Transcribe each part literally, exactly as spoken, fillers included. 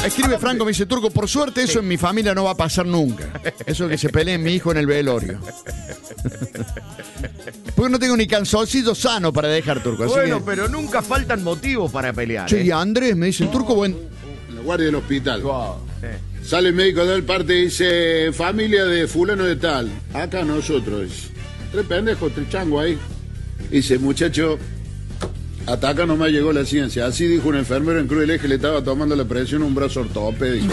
Escribe Franco, me dice, Turco, por suerte eso en mi familia no va a pasar nunca. Eso que se pelee mi hijo en el velorio. Porque no tengo ni calzoncillo sano para dejar, Turco. Así Bueno, que... pero nunca faltan motivos para pelear. Che, ¿eh? y Andrés me dice, Turco, buen... La guardia del hospital. Wow. Eh. Sale el médico del parte y dice, familia de fulano de tal. Acá nosotros. Dice. Tres pendejos, tres changos ahí. Dice, muchacho, hasta acá nomás llegó la ciencia. Así dijo un enfermero en Cruz del Eje, le estaba tomando la presión a un brazo ortopédico.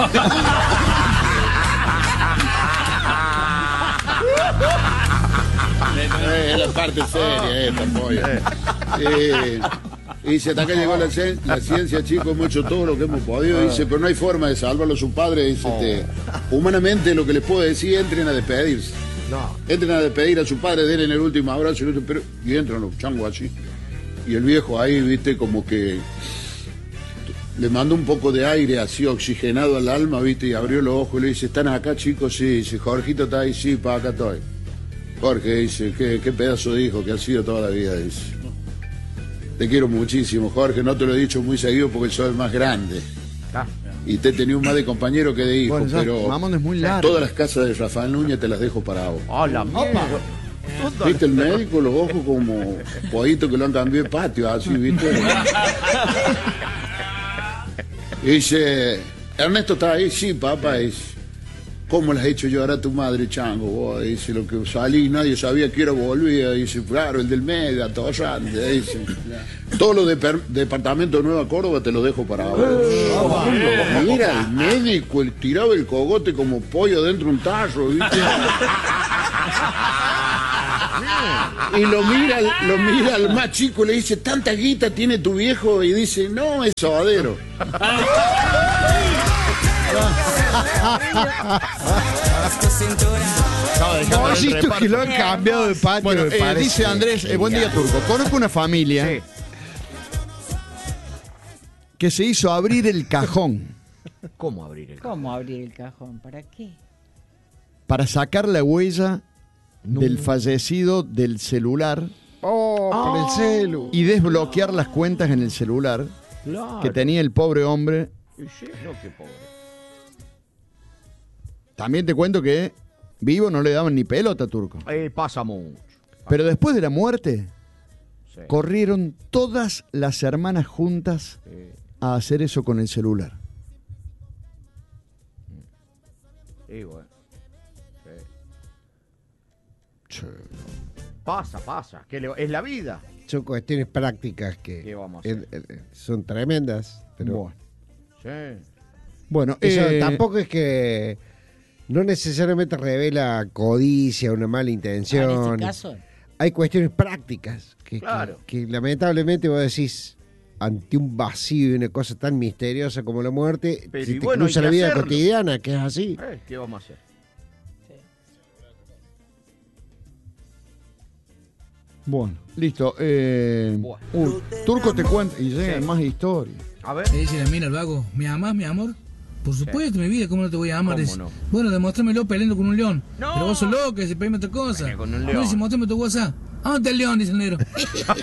eh, es la parte seria esta, polla. Eh, dice, hasta acá llegó la, la ciencia, chicos, hemos hecho todo lo que hemos podido. Dice, pero no hay forma de salvarlo a su padre. Dice, este, humanamente lo que les puedo decir, entren a despedirse. No. Entren a despedir a su padre, denle el último abrazo y, el último, pero, y entran los changos así. Y el viejo ahí, viste, como que le mandó un poco de aire así oxigenado al alma, viste, y abrió los ojos y le dice, ¿están acá, chicos? Sí. Dice, Jorgito está ahí, sí, para acá estoy. Jorge dice, ¿qué, qué pedazo de hijo que ha sido toda la vida, dice. Te quiero muchísimo, Jorge, no te lo he dicho muy seguido porque soy el más grande. Ah. Y te he tenido más de compañero que de hijo, Bueno, ya, pero Mamón es muy largo. todas las casas de Rafael Núñez te las dejo para vos. ¡Ah, la mierda! ¿Viste el médico? Los ojos como pollitos que lo han cambiado de patio, así, ¿viste? Y dice, Ernesto está ahí, sí, papá, dice, ¿cómo le has hecho llorar a tu madre, chango? Vos, dice, lo que salí, nadie sabía que era volvía, dice, claro, el del medio, todo grande, dice. Todos los de departamentos de Nueva Córdoba te los dejo para vos. Oh, mira, el médico, el tiraba el cogote como pollo dentro de un tarro, ¿viste? Y lo mira, lo mira al más chico, le dice, ¿tanta guita tiene tu viejo? Y dice, no, es sobadero. No, Esto que lo han cambiado de patio. bueno, me eh, parece. dice Andrés, eh, buen día, Turco. Conozco una familia Sí. que se hizo abrir el cajón ¿Cómo abrir el cajón? ¿Cómo abrir el cajón? ¿Para qué? para sacar la huella del fallecido del celular Oh, por el celu. y desbloquear las cuentas en el celular Claro. que tenía el pobre hombre. Y sí, no, qué pobre. También te cuento que vivo no le daban ni pelota, Turco. Eh, pasa mucho. Pero después de la muerte, Sí. corrieron todas las hermanas juntas Sí. a hacer eso con el celular. Y bueno. Sí. Pasa, pasa. Que le- es la vida. Son cuestiones prácticas que ¿Qué vamos a hacer? eh, eh, son tremendas. Pero Bueno, Sí. bueno eso eh, tampoco es que no necesariamente revela codicia, una mala Ah, intención. en este caso, Hay cuestiones prácticas que, Claro. que, que lamentablemente vos decís, ante un vacío y una cosa tan misteriosa como la muerte, Pero se y te bueno, cruza hay la que vida hacerlo. cotidiana, que es así. Eh, ¿Qué vamos a hacer? bueno, listo. Eh, Bueno. uh, Turco te cuenta y llegan Sí. más historias. A ver. Le dice la mina al vago, ¿me amás, mi amor? Por supuesto, mi vida, ¿cómo no te voy a amar? ¿Cómo Dice, no? bueno, demuéstramelo peleando con un león. No. Pero vos sos loco, dice, pedime otra cosa. Pelea con un No, león. dice, mostrame tu WhatsApp. Ah, ¿dónde está el león? Dice el negro.